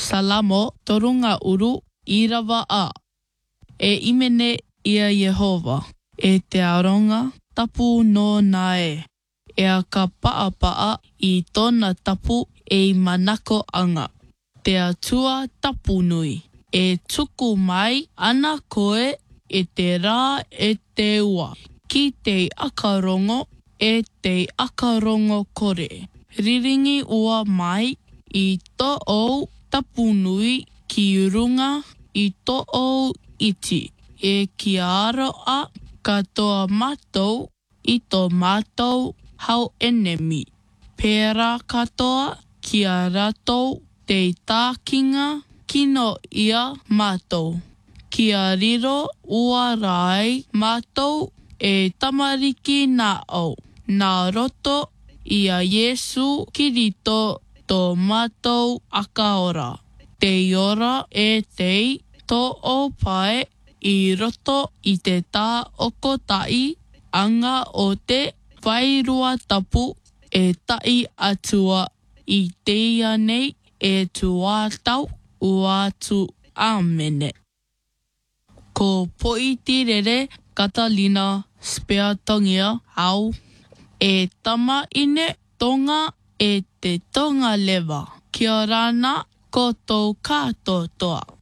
Salamo torunga uru I rawa a. E imene ia Yehova. E te aronga tapu no nae. E a ka paa I tōna tapu e manako anga. Te atua tapu nui. E tuku mai ana koe e te rā e te ua. Ki te akarongo e te akarongo kore. Riringi ua mai I tō ou tapu nui ki runga I tō ou iti. E ki aro a katoa mātou I tō mātou hau enemi. Pērā katoa ki a ratou te tākinga kino ia mātou. Ki a riro ua rai mātou e tamariki nā au. Nā roto I a Yesu Kirito tō mātou akaora. Te ora e tei tō o pae I roto I te tā oko tai anga o te whairua tapu e tai atua I teia nei e tuatau uatu amene. Ko Poitirere Catalina Speatongia au e tama ine tonga e te tonga lewa. Kia rana ko tō kātotoa.